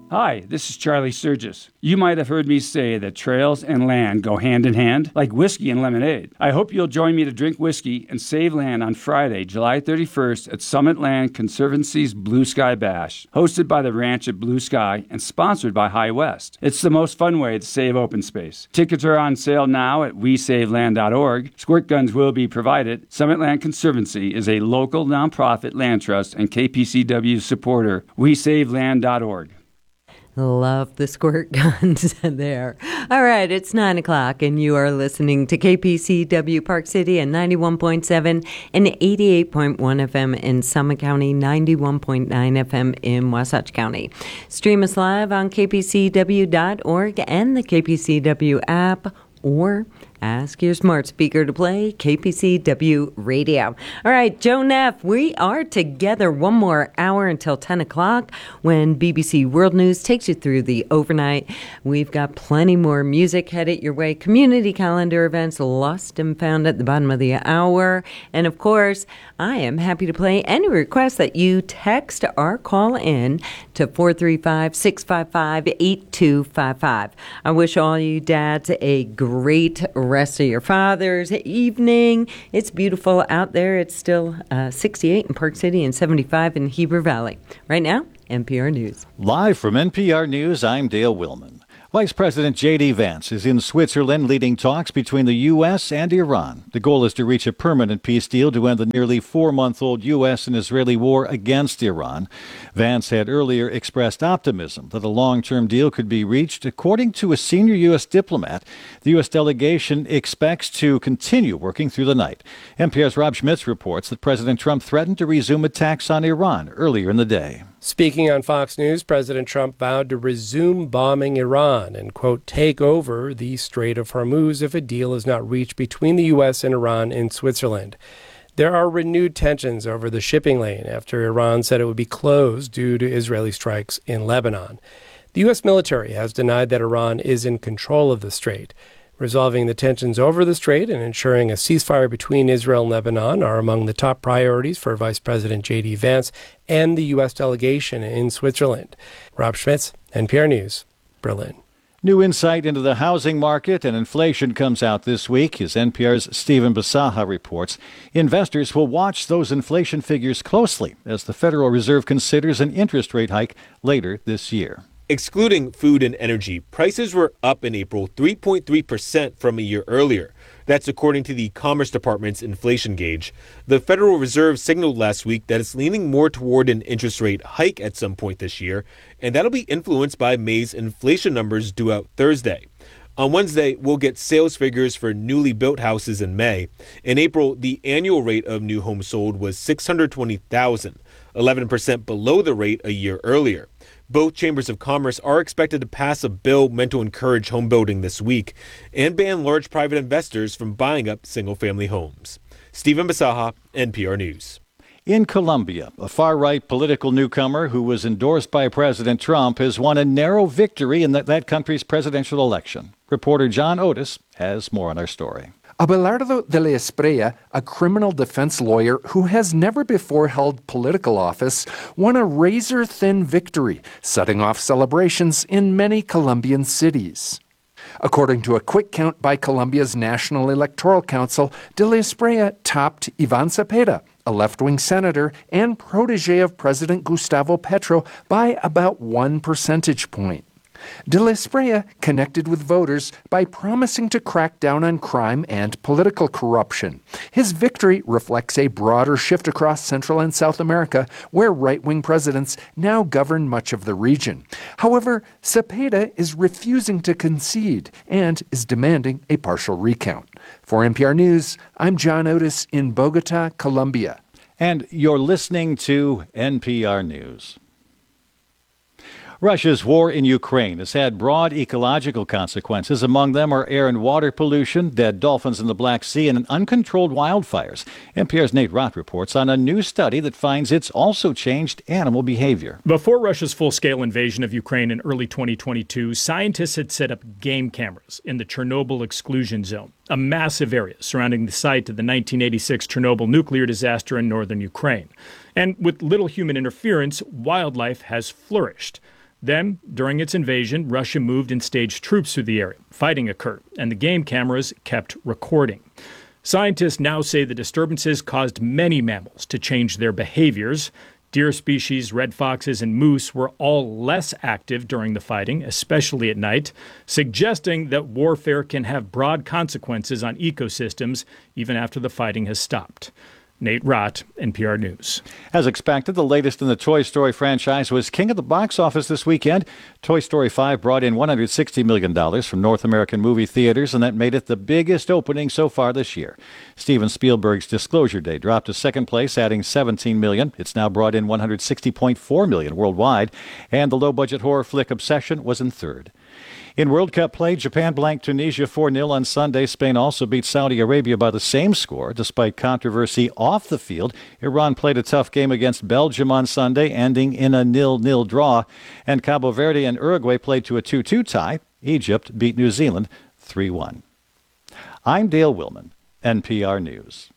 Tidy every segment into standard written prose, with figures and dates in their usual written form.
Hi, this is Charlie Sturgis. You might have heard me say that trails and land go hand in hand, like whiskey and lemonade. I hope you'll join me to drink whiskey and save land on Friday, July 31st at Summit Land Conservancy's Blue Sky Bash, hosted by the ranch at Blue Sky and sponsored by High West. It's the most fun way to save open space. Tickets are on sale now at wesaveland.org. Squirt guns will be provided. Summit Land Conservancy is a local nonprofit land trust and KPCW supporter. wesaveland.org. Love the squirt guns there. All right, it's 9 o'clock, and you are listening to KPCW Park City at 91.7 and 88.1 FM in Summit County, 91.9 FM in Wasatch County. Stream us live on kpcw.org and the KPCW app, or ask your smart speaker to play KPCW Radio. All right, Joe Neff, we are together one more hour until 10 o'clock when BBC World News takes you through the overnight. We've got plenty more music headed your way, community calendar events lost and found at the bottom of the hour. And of course, I am happy to play any request that you text or call in to 435-655-8255. I wish all you dads a great rest of your Father's evening. It's beautiful out there. It's still 68 in Park City and 75 in Heber Valley. Right now, NPR News. Live from NPR News, I'm Dale Willman. Vice President J.D. Vance is in Switzerland leading talks between the U.S. and Iran. The goal is to reach a permanent peace deal to end the nearly 4-month-old U.S. and Israeli war against Iran. Vance had earlier expressed optimism that a long-term deal could be reached. According to a senior U.S. diplomat, the U.S. delegation expects to continue working through the night. NPR's Rob Schmitz reports that President Trump threatened to resume attacks on Iran earlier in the day. Speaking on Fox News, President Trump vowed to resume bombing Iran and, quote, take over the Strait of Hormuz if a deal is not reached between the U.S. and Iran in Switzerland. There are renewed tensions over the shipping lane after Iran said it would be closed due to Israeli strikes in Lebanon. The U.S. military has denied that Iran is in control of the strait. Resolving the tensions over the strait and ensuring a ceasefire between Israel and Lebanon are among the top priorities for Vice President J.D. Vance and the U.S. delegation in Switzerland. Rob Schmitz, NPR News, Berlin. New insight into the housing market and inflation comes out this week as NPR's Stephen Basaha reports. Investors will watch those inflation figures closely as the Federal Reserve considers an interest rate hike later this year. Excluding food and energy, prices were up in April 3.3% from a year earlier. That's according to the Commerce Department's inflation gauge. The Federal Reserve signaled last week that it's leaning more toward an interest rate hike at some point this year, and that'll be influenced by May's inflation numbers due out Thursday. On Wednesday, we'll get sales figures for newly built houses in May. In April, the annual rate of new homes sold was 620,000, 11% below the rate a year earlier. Both chambers of commerce are expected to pass a bill meant to encourage home building this week and ban large private investors from buying up single-family homes. Stephen Basaha, NPR News. In Colombia, a far-right political newcomer who was endorsed by President Trump has won a narrow victory in that country's presidential election. Reporter John Otis has more on our story. Abelardo de la Espriella, a criminal defense lawyer who has never before held political office, won a razor-thin victory, setting off celebrations in many Colombian cities. According to a quick count by Colombia's National Electoral Council, de la Espriella topped Ivan Cepeda, a left-wing senator and protege of President Gustavo Petro, by about 1 percentage point. De la Espriella connected with voters by promising to crack down on crime and political corruption. His victory reflects a broader shift across Central and South America, where right-wing presidents now govern much of the region. However, Cepeda is refusing to concede and is demanding a partial recount. For NPR News, I'm John Otis in Bogota, Colombia. And you're listening to NPR News. Russia's war in Ukraine has had broad ecological consequences. Among them are air and water pollution, dead dolphins in the Black Sea, and uncontrolled wildfires. NPR's Nate Rott reports on a new study that finds it's also changed animal behavior. Before Russia's full-scale invasion of Ukraine in early 2022, scientists had set up game cameras in the Chernobyl exclusion zone, a massive area surrounding the site of the 1986 Chernobyl nuclear disaster in northern Ukraine. And with little human interference, wildlife has flourished. Then, during its invasion, Russia moved and staged troops through the area. Fighting occurred, and the game cameras kept recording. Scientists now say the disturbances caused many mammals to change their behaviors. Deer species, red foxes, and moose were all less active during the fighting, especially at night, suggesting that warfare can have broad consequences on ecosystems even after the fighting has stopped. Nate Rott, NPR News. As expected, the latest in the Toy Story franchise was king of the box office this weekend. Toy Story 5 brought in $160 million from North American movie theaters, and that made it the biggest opening so far this year. Steven Spielberg's Disclosure Day dropped to second place, adding $17 million. It's now brought in $160.4 million worldwide, and the low-budget horror flick Obsession was in third. In World Cup play, Japan blanked Tunisia 4-0 on Sunday. Spain also beat Saudi Arabia by the same score. Despite controversy off the field, Iran played a tough game against Belgium on Sunday, ending in a 0-0 draw. And Cabo Verde and Uruguay played to a 2-2 tie. Egypt beat New Zealand 3-1. I'm Dale Willman, NPR News.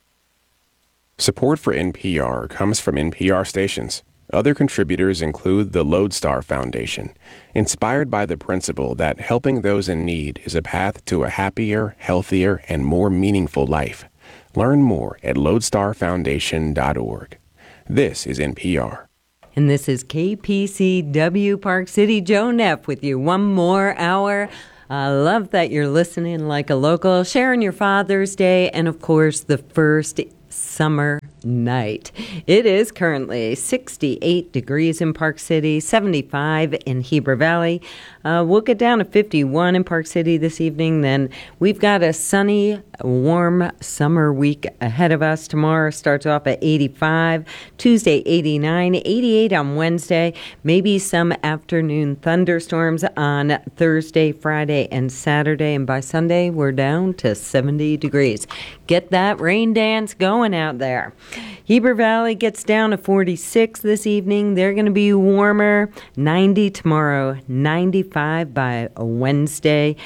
Support for NPR comes from NPR stations. Other contributors include the Lodestar Foundation, inspired by the principle that helping those in need is a path to a happier, healthier, and more meaningful life. Learn more at lodestarfoundation.org. This is NPR. And this is KPCW Park City. Joe Neff with you one more hour. I love that you're listening like a local, sharing your Father's Day, and of course the first summer night. It is currently 68 degrees in Park City, 75 in Heber Valley. We'll get down to 51 in Park City this evening. Then we've got a sunny, warm summer week ahead of us. Tomorrow starts off at 85, Tuesday 89, 88 on Wednesday, maybe some afternoon thunderstorms on Thursday, Friday, and Saturday. And by Sunday, we're down to 70 degrees. Get that rain dance going out there. Heber Valley gets down to 46 this evening. They're going to be warmer. 90 tomorrow, 95 by Wednesday,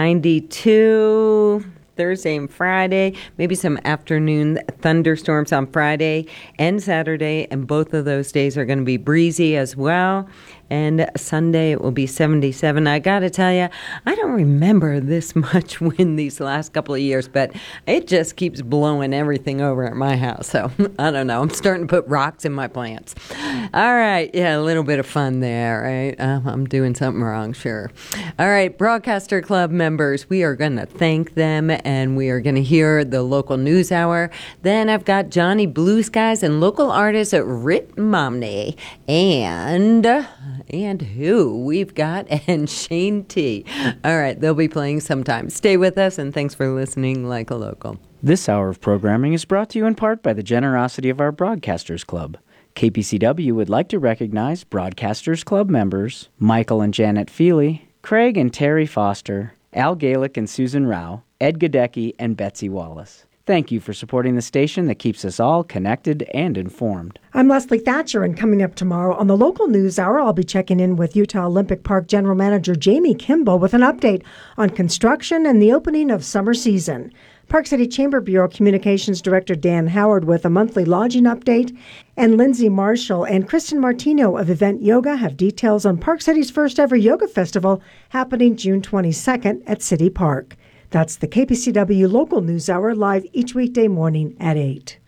92 Thursday and Friday, maybe some afternoon thunderstorms on Friday and Saturday, and both of those days are going to be breezy as well. And Sunday it will be 77. I got to tell you, I don't remember this much wind these last couple of years, but it just keeps blowing everything over at my house. So I don't know. I'm starting to put rocks in my plants. All right. Yeah, a little bit of fun there, right? I'm doing something wrong, sure. All right. Broadcaster Club members, we are going to thank them, and we are going to hear the local news hour. Then I've got Johnny Blue Skies and local artists at Rit Momney. And who we've got, and Shane T. All right, they'll be playing sometime. Stay with us, and thanks for listening like a local. This hour of programming is brought to you in part by the generosity of our Broadcasters Club. KPCW would like to recognize Broadcasters Club members Michael and Janet Feely, Craig and Terry Foster, Al Galick and Susan Rao, Ed Gadecki, and Betsy Wallace. Thank you for supporting the station that keeps us all connected and informed. I'm Leslie Thatcher, and coming up tomorrow on the local news hour, I'll be checking in with Utah Olympic Park General Manager Jamie Kimball with an update on construction and the opening of summer season. Park City Chamber Bureau Communications Director Dan Howard with a monthly lodging update, and Lindsay Marshall and Kristen Martino of Event Yoga have details on Park City's first ever yoga festival happening June 22nd at City Park. That's the KPCW Local News Hour, live each weekday morning at 8.